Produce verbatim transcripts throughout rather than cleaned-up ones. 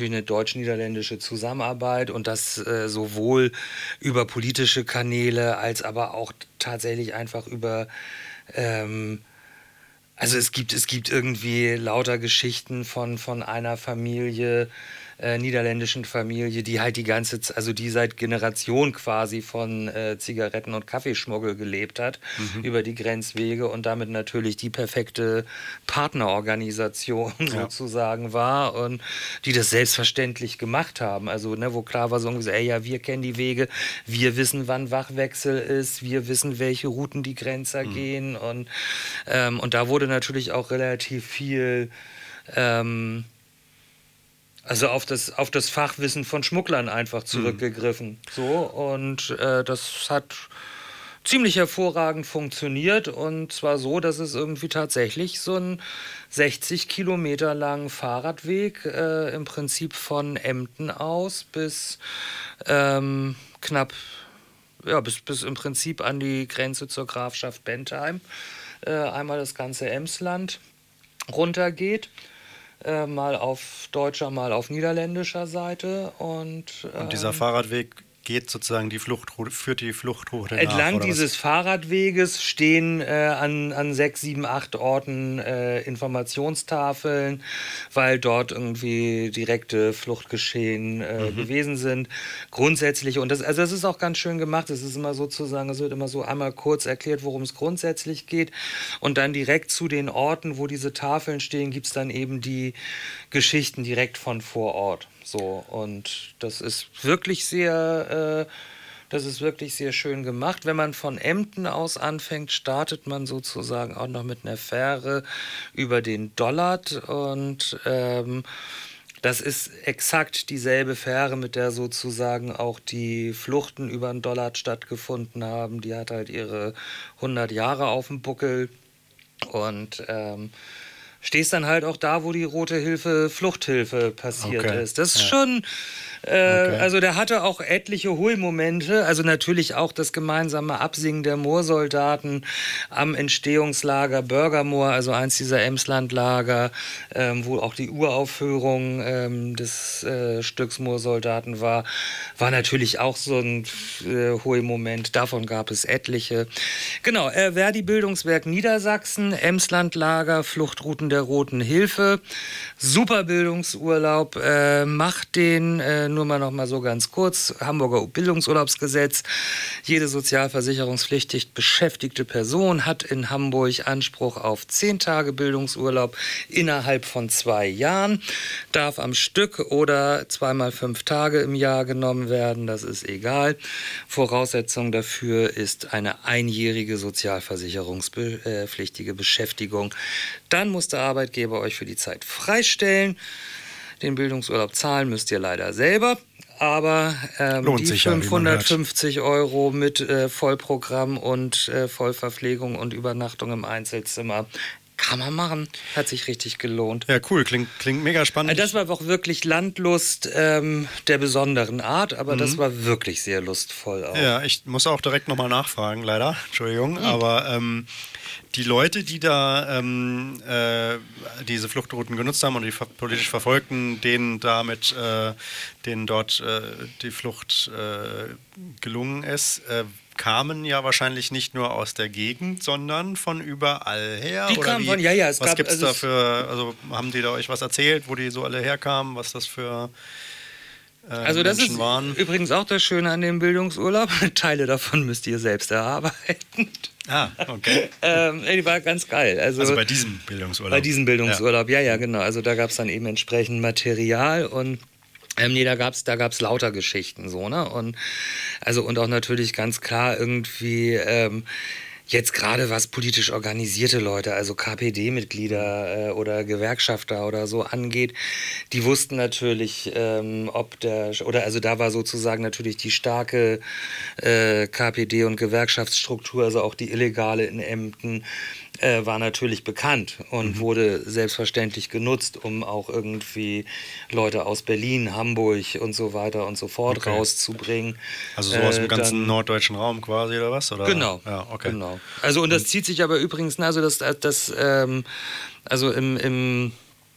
natürlich eine deutsch-niederländische Zusammenarbeit und das äh, sowohl über politische Kanäle als aber auch tatsächlich einfach über ähm, also es gibt, es gibt irgendwie lauter Geschichten von, von einer Familie, äh, niederländischen Familie, die halt die ganze Zeit, also die seit Generation quasi von äh, Zigaretten- und Kaffeeschmuggel gelebt hat, mhm. über die Grenzwege und damit natürlich die perfekte Partnerorganisation Ja. sozusagen war und die das selbstverständlich gemacht haben. Also, ne, wo klar war so irgendwie so, ey, ja, wir kennen die Wege, wir wissen, wann Wachwechsel ist, wir wissen, welche Routen die Grenzer mhm. gehen und, ähm, und da wurde natürlich auch relativ viel ähm, also auf das, auf das Fachwissen von Schmugglern einfach zurückgegriffen. Mhm. So, und äh, das hat ziemlich hervorragend funktioniert und zwar so, dass es irgendwie tatsächlich so einen sechzig Kilometer langen Fahrradweg äh, im Prinzip von Emden aus bis ähm, knapp, ja, bis, bis im Prinzip an die Grenze zur Grafschaft Bentheim, äh, einmal das ganze Emsland runtergeht. Äh, mal auf deutscher, mal auf niederländischer Seite. Und, ähm, und dieser Fahrradweg geht sozusagen die Fluchtroute, führt die Fluchtroute entlang nach, dieses was? Fahrradweges stehen äh, an, an sechs, sieben, acht Orten äh, Informationstafeln, weil dort irgendwie direkte Fluchtgeschehen äh, mhm. gewesen sind. Grundsätzlich, und das, also das ist auch ganz schön gemacht, es ist immer sozusagen, es wird immer so einmal kurz erklärt, worum es grundsätzlich geht und dann direkt zu den Orten, wo diese Tafeln stehen, gibt es dann eben die Geschichten direkt von vor Ort. So, und das ist wirklich sehr, äh, das ist wirklich sehr schön gemacht. Wenn man von Emden aus anfängt, startet man sozusagen auch noch mit einer Fähre über den Dollard und ähm, das ist exakt dieselbe Fähre, mit der sozusagen auch die Fluchten über den Dollard stattgefunden haben. Die hat halt ihre hundert Jahre auf dem Buckel und ähm, stehst dann halt auch da, wo die Rote Hilfe, Fluchthilfe passiert okay. ist. Das ist ja. schon, äh, okay. also der hatte auch etliche Hohlmomente, also natürlich auch das gemeinsame Absingen der Moorsoldaten am Entstehungslager Börgermoor, also eins dieser Emslandlager, ähm, wo auch die Uraufführung ähm, des äh, Stücks Moorsoldaten war, war natürlich auch so ein äh, Hohlmoment. Davon gab es etliche. Genau, äh, Verdi Bildungswerk Niedersachsen, Emslandlager, Fluchtrouten der Roten Hilfe. Super Bildungsurlaub. Äh, macht den, äh, nur mal noch mal so ganz kurz, Hamburger Bildungsurlaubsgesetz. Jede sozialversicherungspflichtig beschäftigte Person hat in Hamburg Anspruch auf zehn Tage Bildungsurlaub innerhalb von zwei Jahren. Darf am Stück oder zweimal fünf Tage im Jahr genommen werden, das ist egal. Voraussetzung dafür ist eine einjährige sozialversicherungspflichtige Beschäftigung. Dann muss der Arbeitgeber euch für die Zeit freistellen. Den Bildungsurlaub zahlen müsst ihr leider selber. Aber ähm, die sich ja, fünfhundertfünfzig Euro mit äh, Vollprogramm und äh, Vollverpflegung und Übernachtung im Einzelzimmer kann man machen. Hat sich richtig gelohnt. Ja, cool. Klingt, klingt mega spannend. Das war auch wirklich Landlust ähm, der besonderen Art, aber mhm. das war wirklich sehr lustvoll auch. Ja, ich muss auch direkt nochmal nachfragen, leider. Entschuldigung. Mhm. Aber ähm, die Leute, die da ähm, äh, diese Fluchtrouten genutzt haben und die politisch Verfolgten, denen damit, äh, denen dort äh, die Flucht äh, gelungen ist, äh, kamen ja wahrscheinlich nicht nur aus der Gegend, sondern von überall her. Die oder kamen wie? von, ja, ja. Es was gab, gibt es also da für, also haben die da euch was erzählt, wo die so alle herkamen, was das für äh, also das Menschen ist waren? Übrigens auch das Schöne an dem Bildungsurlaub. Teile davon müsst ihr selbst erarbeiten. Ah, okay. ähm, die war ganz geil. Also, also bei diesem Bildungsurlaub? Bei diesem Bildungsurlaub, ja, ja, ja genau. Also da gab es dann eben entsprechend Material und Ähm, nee, da gab's da gab's lauter Geschichten so, ne? Und also und auch natürlich ganz klar irgendwie ähm, jetzt gerade was politisch organisierte Leute, also K P D-Mitglieder äh, oder Gewerkschafter oder so angeht, die wussten natürlich, ähm, ob der, oder also da war sozusagen natürlich die starke äh, K P D- und Gewerkschaftsstruktur, also auch die illegale in Emden, äh, war natürlich bekannt und mhm. wurde selbstverständlich genutzt, um auch irgendwie Leute aus Berlin, Hamburg und so weiter und so fort okay. rauszubringen. Also so aus dem ganzen dann, norddeutschen Raum quasi oder was? Oder? Genau, ja, okay. genau. Also und das zieht sich aber übrigens, also das, das ähm, also im, im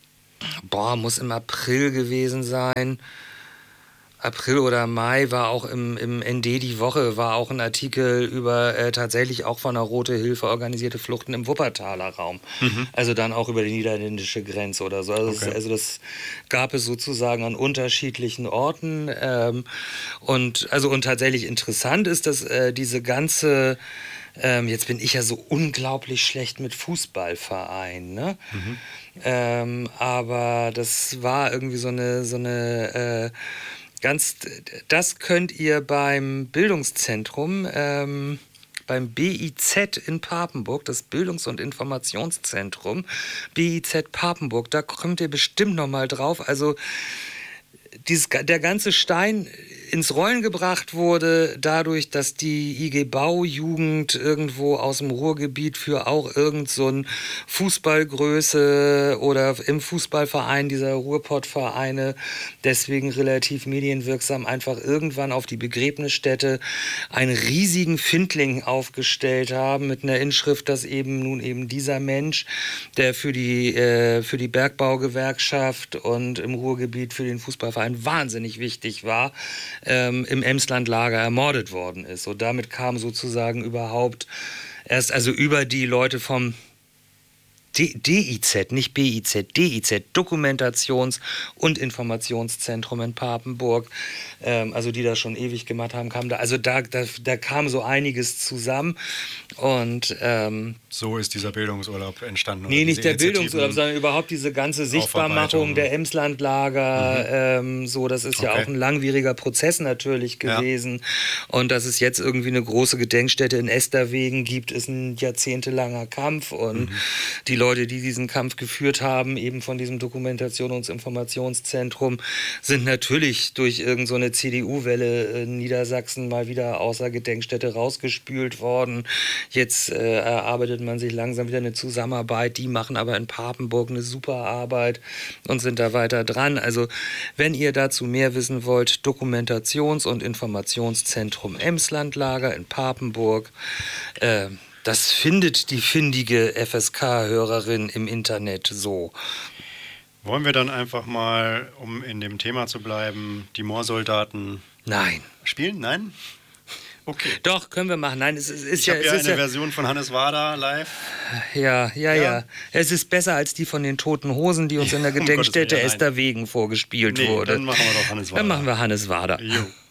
boah, muss im April gewesen sein. April oder Mai war auch im, im N D die Woche, war auch ein Artikel über äh, tatsächlich auch von der Rote Hilfe organisierte Fluchten im Wuppertaler Raum. Mhm. Also dann auch über die niederländische Grenze oder so. Also, okay. das, also das gab es sozusagen an unterschiedlichen Orten. Ähm, und, also, und tatsächlich interessant ist, dass äh, diese ganze, ähm, jetzt bin ich ja so unglaublich schlecht mit Fußballvereinen, ne? Mhm. Ähm, aber das war irgendwie so eine, so eine äh, Ganz, das könnt ihr beim Bildungszentrum, ähm, beim B I Z in Papenburg, das Bildungs- und Informationszentrum, B I Z Papenburg, da kommt ihr bestimmt noch mal drauf. Also dieses, der ganze Stein ins Rollen gebracht wurde dadurch, dass die I G Baujugend irgendwo aus dem Ruhrgebiet für auch irgend so ein Fußballgröße oder im Fußballverein dieser Ruhrpottvereine deswegen relativ medienwirksam einfach irgendwann auf die Begräbnisstätte einen riesigen Findling aufgestellt haben mit einer Inschrift, dass eben nun eben dieser Mensch, der für die, äh, für die Bergbaugewerkschaft und im Ruhrgebiet für den Fußballverein wahnsinnig wichtig war, ähm, im Emslandlager ermordet worden ist. Und damit kam sozusagen überhaupt erst, also über die Leute vom D I Z, nicht B I Z, D I Z, Dokumentations- und Informationszentrum in Papenburg, ähm, also die das schon ewig gemacht haben, kam da, also da, da, da kam so einiges zusammen und ähm, so ist dieser Bildungsurlaub entstanden? Nee, nicht der Bildungsurlaub, sondern überhaupt diese ganze Sichtbarmachung der Emslandlager, mhm. ähm, so, das ist okay. ja auch ein langwieriger Prozess natürlich gewesen ja. und dass es jetzt irgendwie eine große Gedenkstätte in Esterwegen gibt, ist ein jahrzehntelanger Kampf und mhm. die Leute, die diesen Kampf geführt haben, eben von diesem Dokumentations- und Informationszentrum, sind natürlich durch irgendeine so C D U-Welle in Niedersachsen mal wieder außer Gedenkstätte rausgespült worden. Jetzt äh, erarbeitet man sich langsam wieder eine Zusammenarbeit. Die machen aber in Papenburg eine super Arbeit und sind da weiter dran. Also wenn ihr dazu mehr wissen wollt, Dokumentations- und Informationszentrum Emslandlager in Papenburg, äh, das findet die findige F S K-Hörerin im Internet so. Wollen wir dann einfach mal, um in dem Thema zu bleiben, die Moorsoldaten Nein. spielen? Nein? Okay. Doch, können wir machen. Nein, es ist, ist ich ja... habe ja es ist eine ja, Version von Hannes Wader live. Ja, ja, ja, ja. Es ist besser als die von den Toten Hosen, die uns in der Gedenkstätte um Esterwegen vorgespielt nee, wurde. Dann machen wir doch Hannes Wader. Dann machen wir Hannes Wader. Jo.